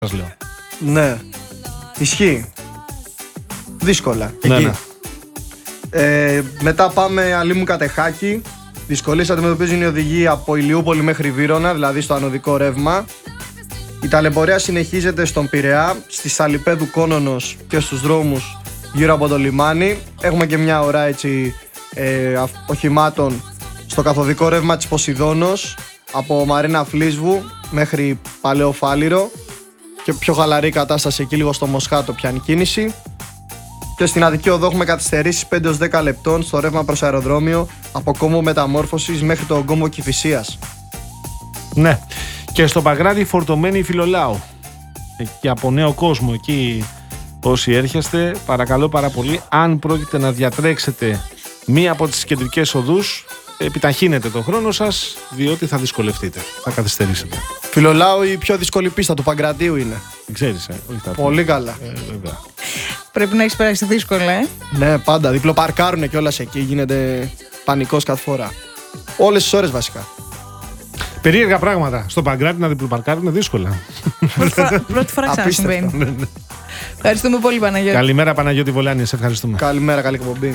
σας λέω. Ναι. Ισχύει. Δύσκολα. Ναι, Εκεί. ναι. Μετά πάμε Αλήμου Κατεχάκη. Δυσκολίες αντιμετωπίζουν οι οδηγοί από Ηλιούπολη μέχρι Βύρωνα, δηλαδή στο ανωδικό ρεύμα. Η ταλαιπωρία συνεχίζεται στον Πειραιά, στη Σαλιπέδου Κόνονος και στους δρόμους γύρω από το λιμάνι. Έχουμε και μια ώρα έτσι οχημάτων στο καθοδικό ρεύμα της Ποσειδώνος, από Μαρίνα Φλίσβου μέχρι Παλαιό Φάληρο, και πιο χαλαρή κατάσταση εκεί λίγο στο Μοσχάτο πιάνει κίνηση. Και στην Αττική Οδό έχουμε καθυστερήσεις 5-10 λεπτών στο ρεύμα προς αεροδρόμιο από κόμβο Μεταμόρφωσης μέχρι το κόμβο Κηφισίας. Ναι. Και στο Παγκράτη φορτωμένη Φιλολάου. Και από Νέο Κόσμο εκεί όσοι έρχεστε, παρακαλώ πάρα πολύ, αν πρόκειται να διατρέξετε μία από τις κεντρικές οδούς, επιταχύνετε το χρόνο σας, διότι θα δυσκολευτείτε, θα καθυστερήσετε. Φιλολάου η πιο δύσκολη πίστα του Παγκρατίου είναι. Ξέρεις, όχι τα Πολύ καλά. βέβαια. Πρέπει να έχεις περάσει δύσκολα, Ναι, πάντα. Διπλοπαρκάρουνε κιόλας εκεί. Γίνεται πανικός κάθε φορά. Όλες τις ώρες βασικά. Περίεργα πράγματα. Στο Παγκράτη να διπλοπαρκάρουν είναι δύσκολα. Πρώτη φορά ξανασυμβαίνει. Απίστευτο. Ευχαριστούμε πολύ, Παναγιώτη. Καλημέρα, Παναγιώτη Βολάνη, σε ευχαριστούμε. Καλημέρα, καλή εκπομπή.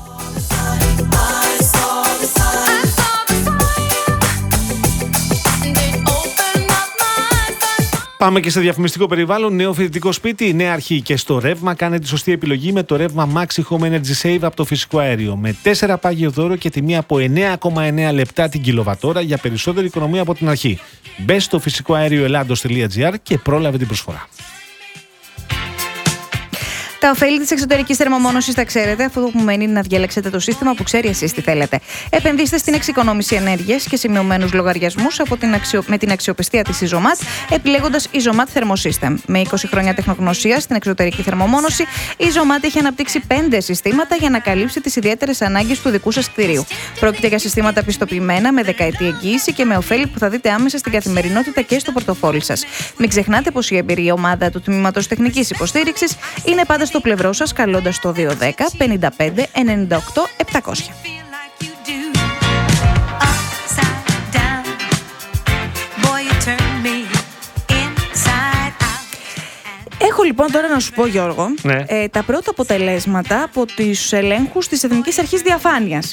Πάμε και σε διαφημιστικό περιβάλλον. Νέο φοιτητικό σπίτι, νέα αρχή. Και στο ρεύμα, κάνε τη σωστή επιλογή με το ρεύμα Maxi Home Energy Save από το φυσικό αέριο. Με 4 πάγιο δώρο και τιμή από 9,9 λεπτά την κιλοβατόρα για περισσότερη οικονομία από την αρχή. Μπες στο φυσικοαέρioελλάδος.gr και πρόλαβε την προσφορά. Τα ωφέλη της εξωτερικής θερμομόνωσης τα ξέρετε. Αυτό που μένει είναι να διαλέξετε το σύστημα που ξέρει εσείς τι θέλετε. Επενδύστε στην εξοικονόμηση ενέργειας και σε μειωμένους λογαριασμούς με την αξιοπιστία της Isomat, επιλέγοντας Isomat Thermosystem. Με 20 χρόνια τεχνογνωσία στην εξωτερική θερμομόνωση, η Isomat έχει αναπτύξει 5 συστήματα για να καλύψει τις ιδιαίτερες ανάγκες του δικού σας κτηρίου. Πρόκειται για συστήματα πιστοποιημένα με δεκαετή εγγύηση και με ωφέλη που θα δείτε άμεσα στην καθημερινότητα και στο πορτοφόλι σας. Μην ξεχνάτε πως η εμπειρία ομάδα του Τμήματος Τεχνικής Υποστήριξης είναι πάντα στο πλευρό σας, καλώντας το 210 55 98 700. Έχω λοιπόν τώρα να σου πω, Γιώργο, Ναι. τα πρώτα αποτελέσματα από τους ελέγχους της Εθνικής Αρχής Διαφάνειας.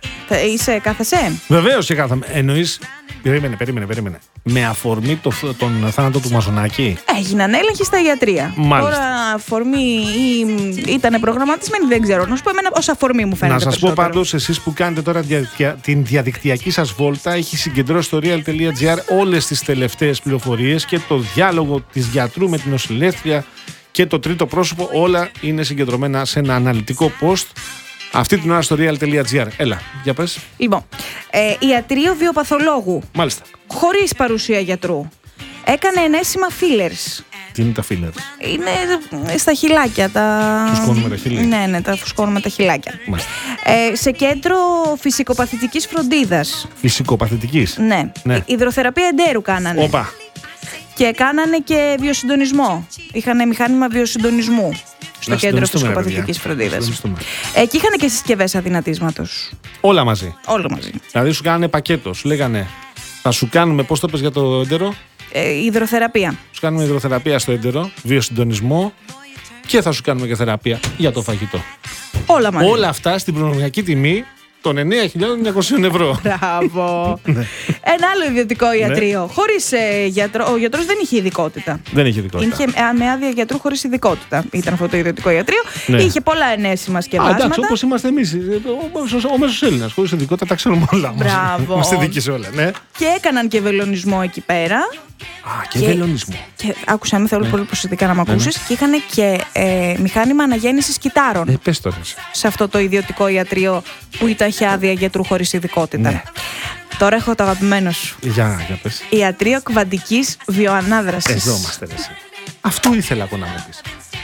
Κάθεσαι? Βεβαίως και κάθαμε. Εννοείς. Περίμενε. Με αφορμή τον θάνατο του Μαζονάκη. Έγιναν έλεγχοι στα ιατρεία. Μάλιστα. Τώρα αφορμή ή ήταν προγραμματισμένοι, δεν ξέρω. Να σου πω, εμένα ως αφορμή μου φαίνεται. Να σας πω πάντως, εσείς που κάνετε τώρα την διαδικτυακή σας βόλτα, έχει συγκεντρώσει στο real.gr όλες τις τελευταίες πληροφορίες και το διάλογο της γιατρού με την νοσηλεύτρια και το τρίτο πρόσωπο. Όλα είναι συγκεντρωμένα σε ένα αναλυτικό post αυτή την ώρα στο real.gr. Έλα, για πες. Λοιπόν, ιατρείο βιοπαθολόγου. Μάλιστα. Χωρίς παρουσία γιατρού. Έκανε ενέσιμα fillers. Τι είναι τα fillers? Είναι στα χιλάκια. Φουσκώνουμε τα χείλη. Ναι, τα φουσκώνουμε τα χιλάκια. Μάλιστα. Σε κέντρο φυσικοπαθητικής φροντίδας. Φυσικοπαθητικής. Ναι. Υδροθεραπεία εντέρου κάνανε. Όπα. Και κάνανε και βιοσυντονισμό. Είχανε μηχάνημα βιοσυντονισμού στο κέντρο φυσικοπαθητικής φροντίδας. Εκεί είχαν και συσκευές αδυνατίσματος. Όλα μαζί. Όλα μαζί. Δηλαδή σου κάνανε πακέτο. Σου λέγανε, θα σου κάνουμε, πώς το πες για το έντερο? Υδροθεραπεία. Σου κάνουμε υδροθεραπεία στο έντερο, βιοσυντονισμό και θα σου κάνουμε και θεραπεία για το φαγητό. Όλα μαζί. Όλα αυτά στην προνομιακή τιμή των 9.900 ευρώ. Μπράβο. Ένα άλλο ιδιωτικό ιατρείο. Χωρίς γιατρό. Ο γιατρός δεν είχε ειδικότητα. Δεν είχε ειδικότητα. Είχε με άδεια γιατρού χωρίς ειδικότητα. Ήταν αυτό το ιδιωτικό ιατρείο. Ναι. Είχε πολλά ενέσιμα σκευάσματα. Εντάξει, όπως είμαστε εμείς. Ο μέσος Έλληνας, χωρίς ειδικότητα, τα ξέρουμε όλα. Μπράβο. Είμαστε δικοί σε όλα, ναι. Και έκαναν και βελονισμό εκεί πέρα. Α, και βελονισμό. Και άκουσα, με θέλω πολύ προσεκτικά να με ακούσεις. Και είχαν και μηχάνημα αναγέννησης κυτάρων. Πες τώρα. Σε αυτό το ιδιωτικό ιατρείο που είχε άδεια γιατρού χωρίς ειδικότητα. Ναι. Τώρα έχω το αγαπημένο σου. Για πες. Ιατρείο κβαντικής βιοανάδρασης. Εδώ είμαστε, ρε εσύ. Αυτό ήθελα εγώ να μου πεις.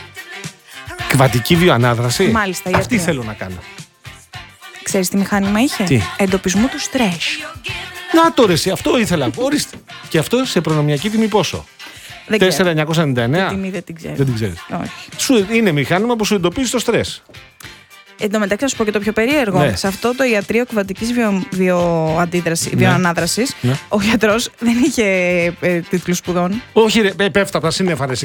Κβαντική βιοανάδραση. Μάλιστα, Αυτή ιατρείο. θέλω να κάνω. Ξέρεις τι μηχάνημα είχε? Τι? Εντοπισμού του στρες. Να το ρε εσύ, αυτό ήθελα. Ορίστε. Και αυτό σε προνομιακή τιμή πόσο? Δεν ξέρω. 4.999. Την τιμή δεν την ξέρω. Δεν την ξέρεις. Όχι. Είναι μηχάνημα που σου εντοπίζει το στρες. Εν τω μεταξύ, θα σου πω και το πιο περίεργο. Ναι. Σε αυτό το ιατρείο κουβαντικής βιοανάδρασης, Ναι. ο γιατρός δεν είχε τίτλους σπουδών. Όχι, ρε, πέφτω από τα σύννεφα, ρε.